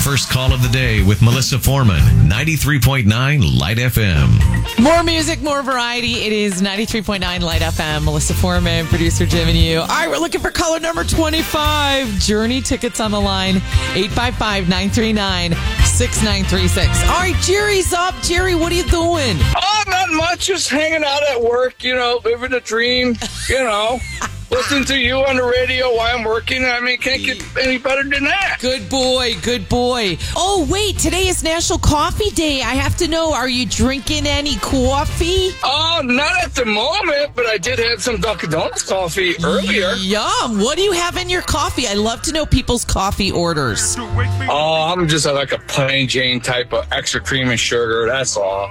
first call of the day with Melissa Foreman, 93.9 Light FM. More music, more variety. It is 93.9 Light FM. Melissa Foreman, producer Jim and you. All right, we're looking for caller number 25. Journey tickets on the line, 855-939-6936. All right, Jerry's up. Jerry, what are you doing? Oh, not much. Just hanging out at work, living a dream, Listening to you on the radio while I'm working. I mean, can't get any better than that. Good boy, good boy. Oh, wait, today is National Coffee Day. I have to know, are you drinking any coffee? Oh, not at the moment, but I did have some Dunkin' Donuts coffee earlier. Yum. What do you have in your coffee? I love to know people's coffee orders. Oh, I'm just like a plain Jane type of extra cream and sugar. That's all.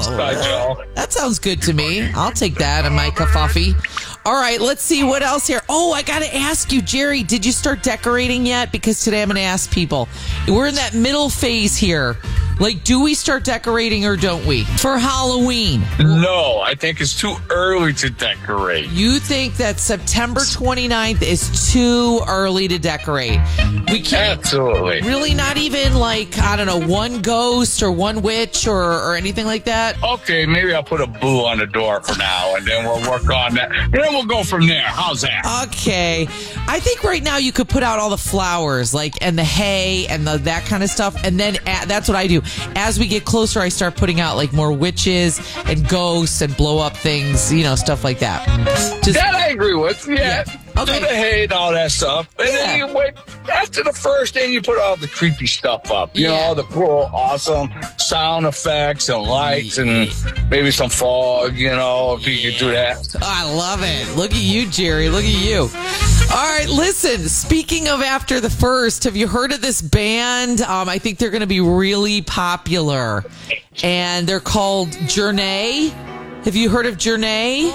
Oh, that sounds good to me. I'll take that in my coffee. All right, let's see what else here. Oh, I got to ask you, Jerry, did you start decorating yet? Because today I'm going to ask people. We're in that middle phase here. Like, do we start decorating or don't we? For Halloween. No, I think it's too early to decorate. You think that September 29th is too early to decorate? We can't. Absolutely. Really not even like, I don't know, one ghost or one witch or anything like that? Okay, maybe I'll put a boo on the door for now, and then we'll work on that. Then we'll go from there. How's that? Okay. I think right now you could put out all the flowers, and the hay and that kind of stuff, and then that's what I do. As we get closer, I start putting out more witches and ghosts and blow up things, stuff like that. That I agree with. Yeah. Okay. Do the hay and all that stuff. And then you wait after the first, then you put all the creepy stuff up. The cool, awesome sound effects and lights and maybe some fog, if you could do that. I love it. Look at you, Jerry. Look at you. All right, listen, speaking of after the first, have you heard of this band? I think they're going to be really popular. And they're called Journey. Have you heard of Journey?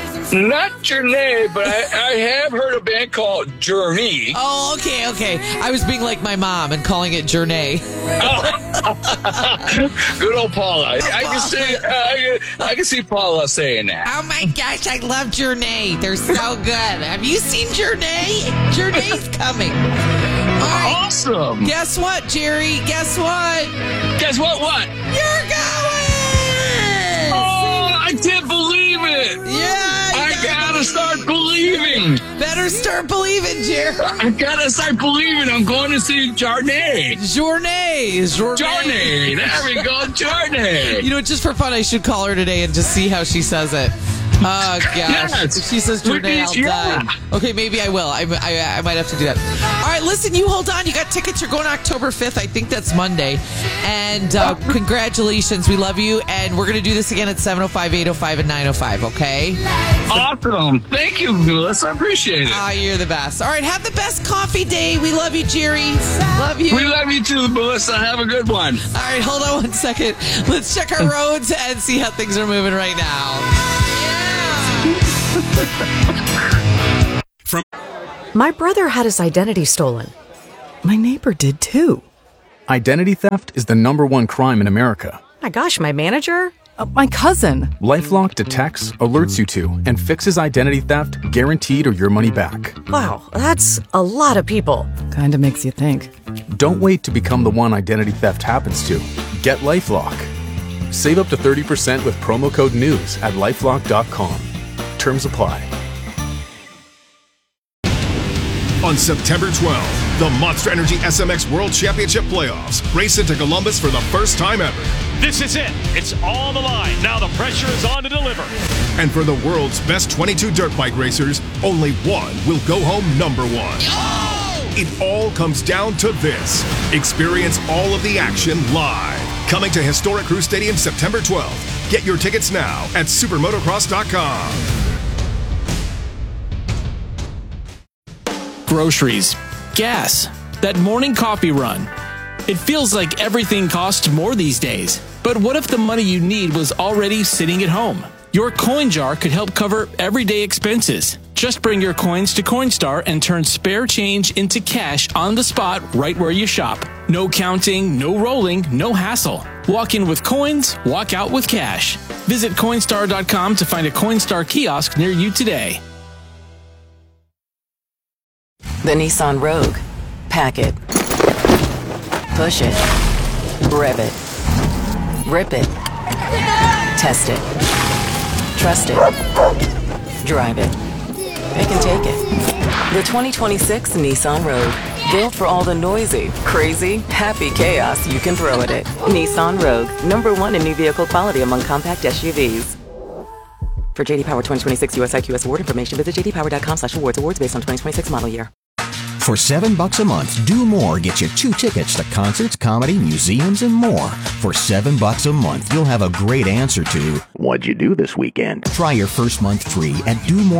Not Journey, but I have heard a band called Journey. Oh, okay. I was being like my mom and calling it Journey. Good old Paula. I can see Paula saying that. Oh my gosh, I love Journey. They're so good. Have you seen Journey? Journey's coming. All right. Awesome. Guess what, Jerry? Guess what? Guess what? What? You're going! Oh, I can't believe it. Yeah. I gotta start believing. Better start believing, Jerry. I gotta start believing. I'm going to see Journey. Journey. There we go, Journey. Just for fun, I should call her today and just see how she says it. Oh, gosh. Yes. If she says Journey, I'll die. Okay, maybe I will. I might have to do that. All right, listen, you hold on. You got tickets. You're going October 5th. I think that's Monday. And congratulations. We love you. And we're going to do this again at 7:05, 8:05, and 9:05, okay? Awesome. Thank you, Melissa. I appreciate it. You're the best. All right, have the best coffee day. We love you, Jerry. Love you. We love you too, Melissa. Have a good one. All right, hold on one second. Let's check our roads and see how things are moving right now. My brother had his identity stolen. My neighbor did too. Identity theft is the #1 crime in America. My gosh, my manager? My cousin. LifeLock detects, alerts you to, and fixes identity theft guaranteed or your money back. Wow, that's a lot of people. Kinda makes you think. Don't wait to become the one identity theft happens to. Get LifeLock. Save up to 30% with promo code NEWS at LifeLock.com. Terms apply. On September 12th, the Monster Energy SMX World Championship Playoffs race into Columbus for the first time ever. This is it. It's on the line. Now the pressure is on to deliver. And for the world's best 22 dirt bike racers, only one will go home #1. It all comes down to this. Experience all of the action live. Coming to Historic Crew Stadium September 12th. Get your tickets now at supermotocross.com. Groceries, gas, that morning coffee run. It feels like everything costs more these days. But what if the money you need was already sitting at home? Your coin jar could help cover everyday expenses. Just bring your coins to Coinstar and turn spare change into cash on the spot right where you shop. No counting, no rolling, no hassle. Walk in with coins, walk out with cash. Visit Coinstar.com to find a Coinstar kiosk near you today. The Nissan Rogue. Pack it. Push it. Rev it. Rip it. Test it. Trust it. Drive it. Pick and take it. The 2026 Nissan Rogue. Built for all the noisy, crazy, happy chaos you can throw at it. Nissan Rogue. #1 in new vehicle quality among compact SUVs. For JD Power 2026 US IQS award information, visit jdpower.com/awards. Awards based on 2026 model year. For $7 a month, Do More gets you 2 tickets to concerts, comedy, museums, and more. For $7 a month, you'll have a great answer to, what'd you do this weekend? Try your first month free at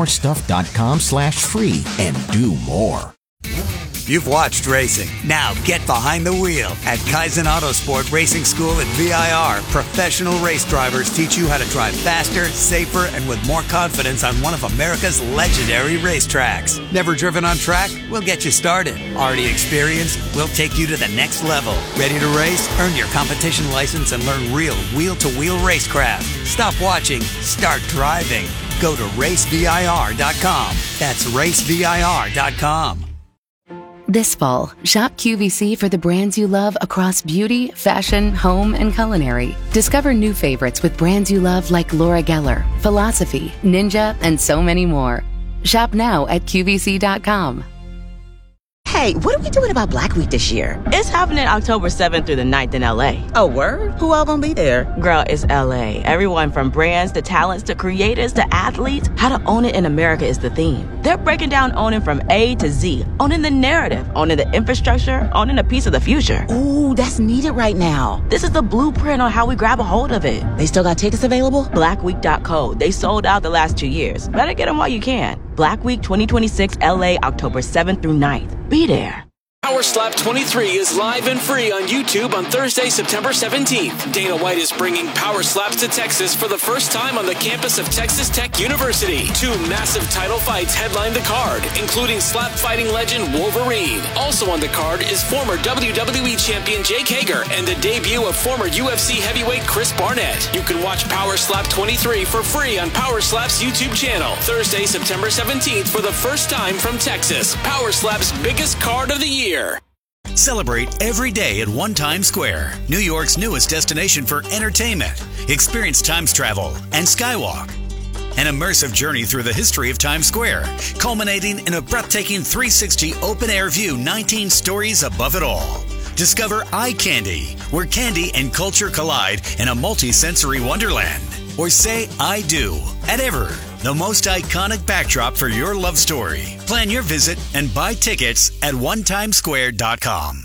domorestuff.com/free and do more. You've watched racing. Now get behind the wheel. At Kaizen Autosport Racing School at VIR, professional race drivers teach you how to drive faster, safer, and with more confidence on one of America's legendary racetracks. Never driven on track? We'll get you started. Already experienced? We'll take you to the next level. Ready to race? Earn your competition license and learn real wheel-to-wheel racecraft. Stop watching. Start driving. Go to racevir.com. That's racevir.com. This fall, shop QVC for the brands you love across beauty, fashion, home, and culinary. Discover new favorites with brands you love like Laura Geller, Philosophy, Ninja, and so many more. Shop now at QVC.com. Hey, what are we doing about Black Week this year? It's happening October 7th through the 9th in LA. Oh, word? Who all gonna be there? Girl, it's LA. Everyone from brands to talents to creators to athletes. How to own it in America is the theme. They're breaking down owning from A to Z. Owning the narrative, owning the infrastructure, owning a piece of the future. Ooh, that's needed right now. This is the blueprint on how we grab a hold of it. They still got tickets available? Blackweek.co. They sold out the last 2 years. Better get them while you can. Black Week 2026 LA, October 7th through 9th. Be there. Power Slap 23 is live and free on YouTube on Thursday, September 17th. Dana White is bringing Power Slaps to Texas for the first time on the campus of Texas Tech University. 2 massive title fights headline the card, including slap fighting legend Wolverine. Also on the card is former WWE champion Jake Hager and the debut of former UFC heavyweight Chris Barnett. You can watch Power Slap 23 for free on Power Slap's YouTube channel. Thursday, September 17th for the first time from Texas. Power Slap's biggest card of the year. Celebrate every day at One Times Square, New York's newest destination for entertainment. Experience Times Travel and Skywalk. An immersive journey through the history of Times Square, culminating in a breathtaking 360 open-air view 19 stories above it all. Discover Eye Candy, where candy and culture collide in a multi-sensory wonderland. Or say I do at Ever, the most iconic backdrop for your love story. Plan your visit and buy tickets at onetimesquare.com.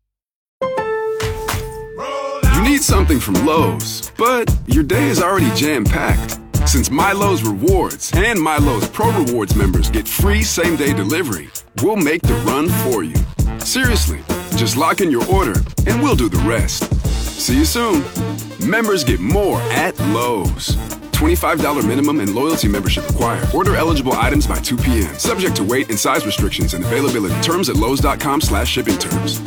You need something from Lowe's, but your day is already jam-packed. Since MyLowe's Rewards and MyLowe's Pro Rewards members get free same-day delivery, we'll make the run for you. Seriously, just lock in your order and we'll do the rest. See you soon. Members get more at Lowe's. $25 minimum and loyalty membership required. Order eligible items by 2 p.m. Subject to weight and size restrictions and availability. Terms at lowes.com/shipping terms.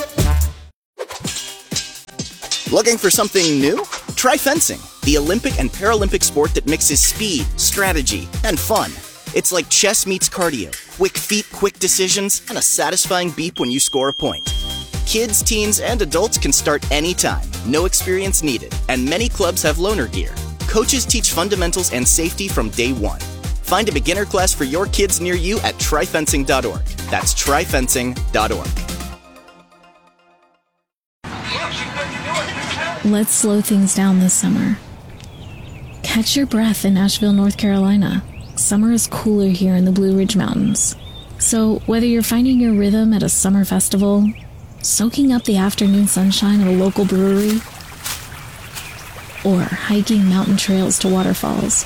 Looking for something new? Try fencing, the Olympic and Paralympic sport that mixes speed, strategy, and fun. It's like chess meets cardio. Quick feet, quick decisions, and a satisfying beep when you score a point. Kids, teens, and adults can start anytime. No experience needed. And many clubs have loaner gear. Coaches teach fundamentals and safety from day one. Find a beginner class for your kids near you at tryfencing.org. That's tryfencing.org. Let's slow things down this summer. Catch your breath in Asheville, North Carolina. Summer is cooler here in the Blue Ridge Mountains. So whether you're finding your rhythm at a summer festival, soaking up the afternoon sunshine at a local brewery, or hiking mountain trails to waterfalls,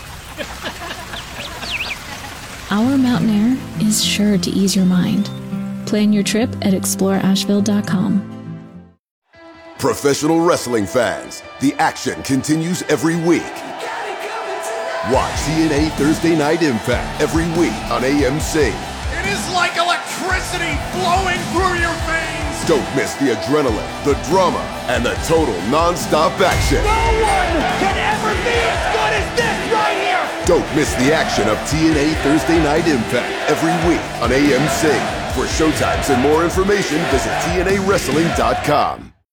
our mountain air is sure to ease your mind. Plan your trip at exploreasheville.com. Professional wrestling fans, the action continues every week. Watch TNA Thursday Night Impact every week on AMC. It is like electricity flowing through your veins. Don't miss the adrenaline, the drama, and the total non-stop action. No one can ever be as good as this right here. Don't miss the action of TNA Thursday Night Impact every week on AMC. For showtimes and more information, visit TNAWrestling.com.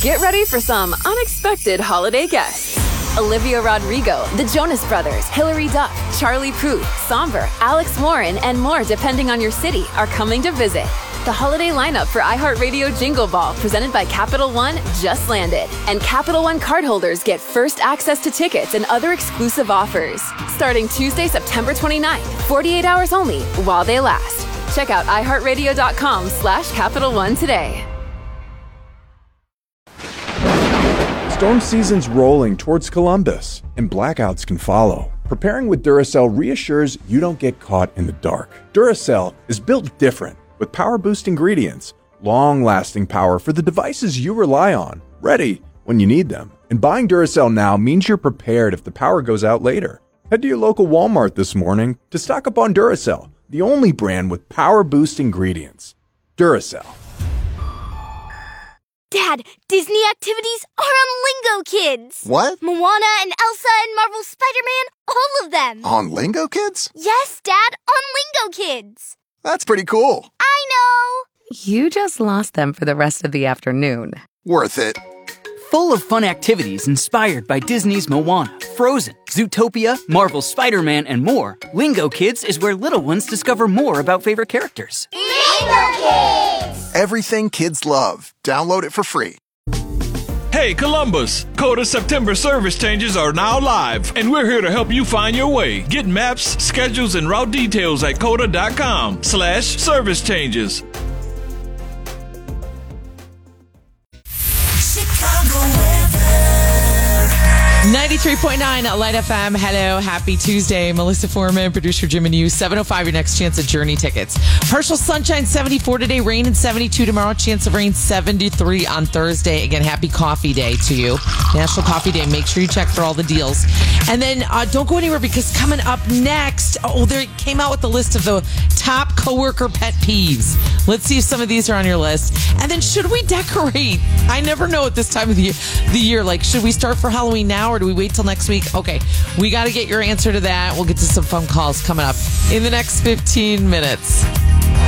Get ready for some unexpected holiday guests. Olivia Rodrigo, the Jonas Brothers, Hilary Duff, Charlie Puth, Somber, Alex Warren, and more depending on your city are coming to visit. The holiday lineup for iHeartRadio Jingle Ball presented by Capital One just landed. And Capital One cardholders get first access to tickets and other exclusive offers. Starting Tuesday, September 29th, 48 hours only while they last. Check out iHeartRadio.com/Capital One today. Storm season's rolling towards Columbus, and blackouts can follow. Preparing with Duracell reassures you don't get caught in the dark. Duracell is built different, with power-boost ingredients, long-lasting power for the devices you rely on, ready when you need them. And buying Duracell now means you're prepared if the power goes out later. Head to your local Walmart this morning to stock up on Duracell, the only brand with power-boost ingredients. Duracell. Dad, Disney activities are on Lingo Kids. What? Moana and Elsa and Marvel Spider-Man, all of them. On Lingo Kids? Yes, Dad, on Lingo Kids. That's pretty cool. I know. You just lost them for the rest of the afternoon. Worth it. Full of fun activities inspired by Disney's Moana, Frozen, Zootopia, Marvel Spider-Man, and more, Lingo Kids is where little ones discover more about favorite characters. Lingo Kids! Everything kids love. Download it for free. Hey Columbus, Coda September service changes are now live, and we're here to help you find your way. Get maps, schedules, and route details at coda.com/service changes. Chicago 93.9 Light FM. Hello, happy Tuesday. Melissa Foreman, producer Jim and you. 7:05, your next chance at Journey tickets. Partial sunshine, 74 today. Rain and 72 tomorrow. Chance of rain, 73 on Thursday. Again, happy coffee day to you. National Coffee Day. Make sure you check for all the deals. And then don't go anywhere because coming up next, they came out with the list of the top coworker pet peeves. Let's see if some of these are on your list. And then should we decorate? I never know at this time of the year. Like, should we start for Halloween now or do we wait till next week? Okay, we got to get your answer to that. We'll get to some phone calls coming up in the next 15 minutes.